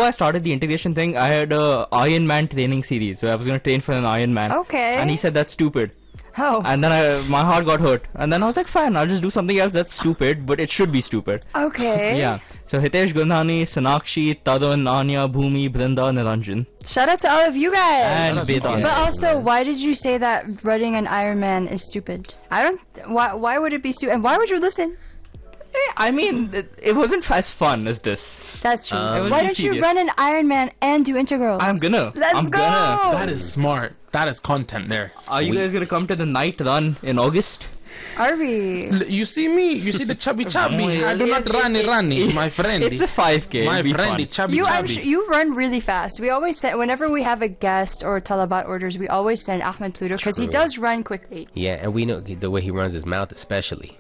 I started the integration thing, I had a Iron Man training series where I was going to train for an Iron Man. Okay. And he said that's stupid. Oh. And then my heart got hurt. And then I was like, fine, I'll just do something else that's stupid, but it should be stupid. Okay. Yeah. So Hitesh, Gulnani, Sonakshi, Tadun, Anya, Bhumi, Brinda, Niranjan. Shout out to all of you guys. And Vedant. But also, why did you say that running an Ironman is stupid? Why would it be stupid? And why would you listen? I mean, it wasn't as fun as this. That's true. It was Why too don't you serious. run an Ironman and do integrals? I'm gonna. Let's go. That is smart. That is content there. Are you guys gonna come to the night run in August? Are we? You see me? You see the chubby chubby? I do not run, my friend. It's a 5K. My It'll be friend, fun. chubby I'm chubby. sure you run really fast. We always send, whenever we have a guest or Talabat orders, we always send Ahmed Pluto because he True. does run quickly. Yeah, and we know the way he runs his mouth, especially.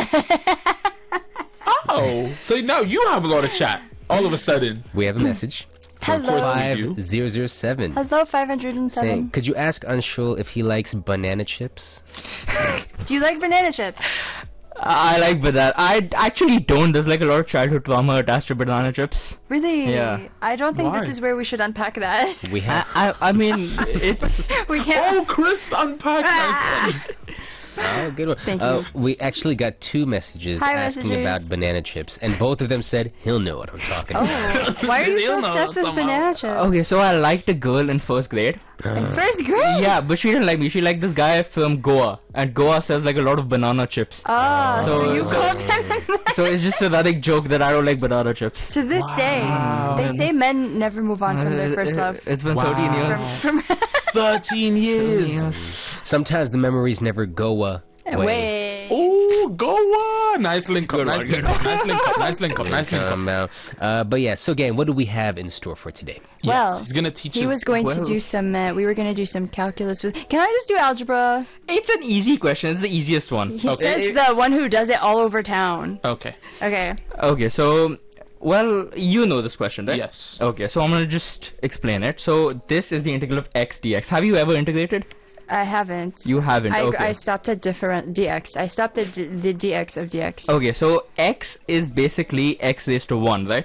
Oh, so now you have a lot of chat. All of a sudden. We have a message. From Hello. we do. 5007. Hello, 507. Saying, could you ask Anshul if he likes banana chips? Do you like banana chips? I like banana. I actually don't. There's like a lot of childhood trauma attached to banana chips. Really? Yeah. I don't think this Why? is where we should unpack that. We have. I mean, it's... We can't. Oh, Crisps unpacked. Nice one. Oh, good one. Thank you. We actually got 2 messages Hi, asking messages. about banana chips, and both of them said he'll know what I'm talking about. Oh, why are you so You'll know obsessed with somehow. banana chips? Okay, so I liked a girl in first grade. In first grade? Yeah, but she didn't like me. She liked this guy from Goa. And Goa sells like a lot of banana chips. Oh, so So- you so- called him So it's just a running joke that I don't like banana chips. to this day. They say men never move on from their first love. It's been 13 years. 13 years. Sometimes the memories never go away. Wait. Oh, Goa. Nice link up. Good Nice one, link good up. Nice link up. Nice link up. Nice link up. But yeah, so again, what do we have in store for today? Well, Yes, he's gonna teach us. He was going to Well- do some, we were going to do some calculus with, can I just do algebra? It's an easy question. It's the easiest one. He says the one who does it all over town. Okay. Okay. Okay, so... Well, you know this question, right? Yes. Okay, so I'm going to just explain it. So this is the integral of x dx. Have you ever integrated? I haven't. You haven't, okay. I stopped at different dx. I stopped at the dx of dx. Okay, so x is basically x raised to 1, right?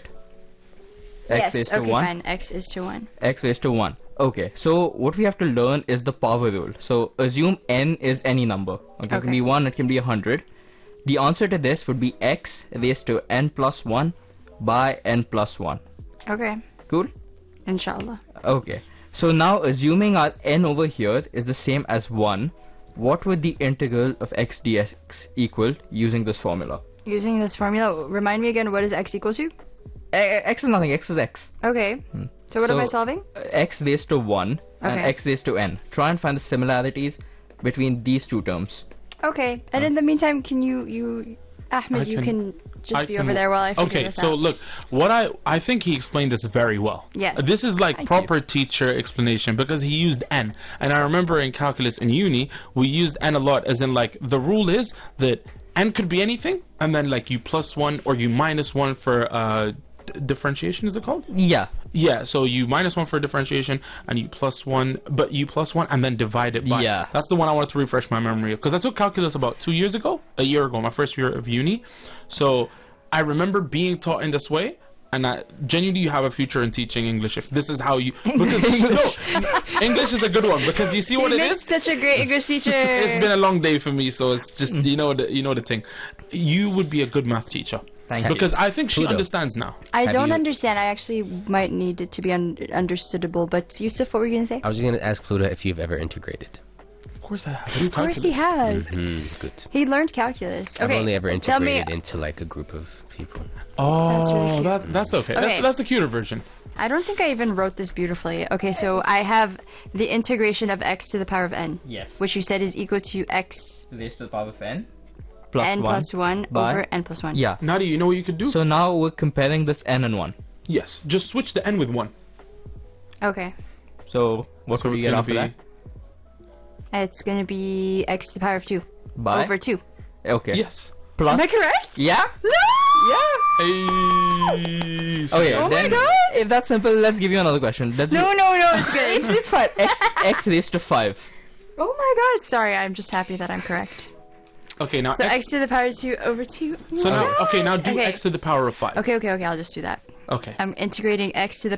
X yes, raised to okay, 1. fine. X is to 1. X raised to 1. Okay, so what we have to learn is the power rule. So assume n is any number. Okay, it can be 1, it can be 100. The answer to this would be x raised to n plus 1 by n plus 1. Okay. Cool? Inshallah. Okay. So now assuming our n over here is the same as 1, what would the integral of x dx equal using this formula? Using this formula, remind me again, what is x equal to? X is nothing, x is x. Okay. So what am I solving? X raised to 1 and Okay. x raised to n. Try and find the similarities between these two terms. Okay. And in the meantime, can you Ahmed, you can just be over there while I figure Okay, this so out. look, what I think he explained this very well. Yes. This is like Thank proper teacher explanation because he used n. And I remember in calculus in uni, we used n a lot as in like the rule is that n could be anything and then like you plus 1 or you minus 1 for differentiation, is it called? Yeah. Yeah, so you minus 1 for differentiation and you plus 1, but you plus 1 and then divide it by. Yeah. That's the one I wanted to refresh my memory of. Because I took calculus about 2 years ago, a year ago, my first year of uni. So I remember being taught in this way. And genuinely, you have a future in teaching English if this is how you. Because, no, English is a good one because you see what he it makes is. such a great English teacher. It's been a long day for me, so it's just you know the thing. You would be a good math teacher. Thank you. Because I think she Pluto. understands now. I Have don't you- understand. I actually might need it to be understandable. But Yusuf, what were you going to say? I was just going to ask Pluto if you've ever integrated. Of course I have. Of course he has. Good. He learned calculus. Okay. I've only ever tell me. integrated into like a group of people. Oh, That's really cute. that's okay. Okay. That's the cuter version. I don't think I even wrote this beautifully. Okay, so I have the integration of x to the power of n. Yes. Which you said is equal to x Raised to the power of n plus n 1. plus 1 by- over n plus 1. Yeah. Nadia, you know what you could do? So now we're comparing this n and 1. Yes, just switch the n with 1. Okay. So what So would we it's get gonna after be- that? It's going to be x to the power of 2 By? over 2. Okay. Yes. Plus. Am I correct? Yeah? No! Hey. Okay, Oh my then God. if that's simple, let's give you another question. Let's No, it's good. it's fine. X raised to 5. Oh my god, sorry, I'm just happy that I'm correct. Okay, now So x to the power of 2 over 2. So now, okay, now do Okay. x to the power of 5. Okay, I'll just do that. Okay. I'm integrating x to the